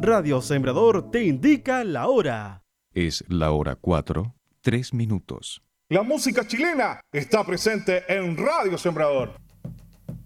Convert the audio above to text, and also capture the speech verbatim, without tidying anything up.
Radio Sembrador te indica la hora. Es la hora cuatro, tres minutos. La música chilena está presente en Radio Sembrador.